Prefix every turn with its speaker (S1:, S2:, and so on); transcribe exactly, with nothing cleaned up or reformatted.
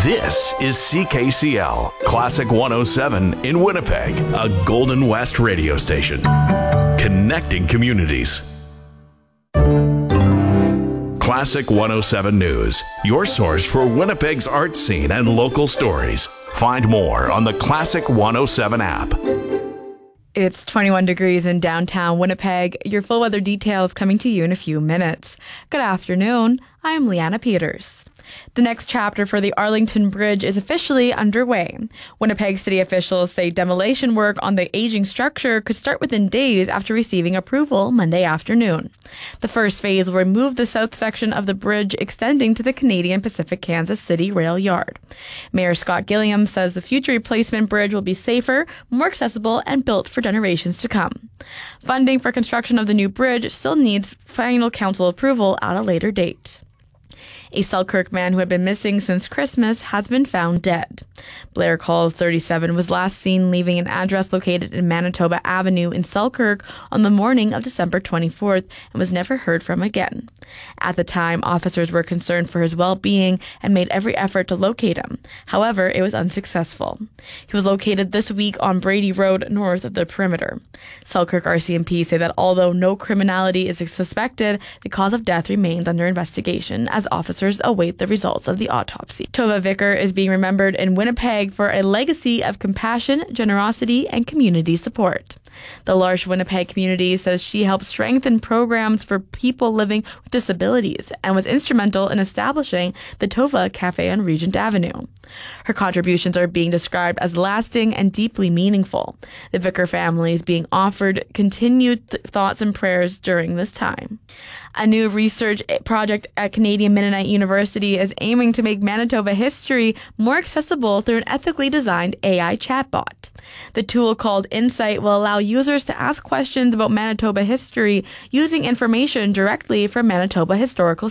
S1: This is C K C L, Classic one oh seven in Winnipeg, a Golden West radio station. Connecting communities. Classic one oh seven News, your source for Winnipeg's art scene and local stories. Find more on the Classic one oh seven app.
S2: It's twenty-one degrees in downtown Winnipeg. Your full weather details coming to you in a few minutes. Good afternoon. I'm Leanna Peters. The next chapter for the Arlington Bridge is officially underway. Winnipeg city officials say demolition work on the aging structure could start within days after receiving approval Monday afternoon. The first phase will remove the south section of the bridge extending to the Canadian Pacific Kansas City rail yard. Mayor Scott Gilliam says the future replacement bridge will be safer, more accessible, and built for generations to come. Funding for construction of the new bridge still needs final council approval at a later date. A Selkirk man who had been missing since Christmas has been found dead. Blair Calls, thirty-seven, was last seen leaving an address located in Manitoba Avenue in Selkirk on the morning of December twenty-fourth and was never heard from again. At the time, officers were concerned for his well-being and made every effort to locate him. However, it was unsuccessful. He was located this week on Brady Road north of the perimeter. Selkirk R C M P say that although no criminality is suspected, the cause of death remains under investigation as officers await the results of the autopsy. Tova Vicker is being remembered in Winnipeg for a legacy of compassion, generosity, and community support. The L'Arche Winnipeg community says she helped strengthen programs for people living with disabilities and was instrumental in establishing the Tova Cafe on Regent Avenue. Her contributions are being described as lasting and deeply meaningful. The Vicker family is being offered continued th- thoughts and prayers during this time. A new research project at Canadian Mennonite University is aiming to make Manitoba history more accessible through an ethically designed A I chatbot. The tool, called Insight, will allow users to ask questions about Manitoba history using information directly from Manitoba Historical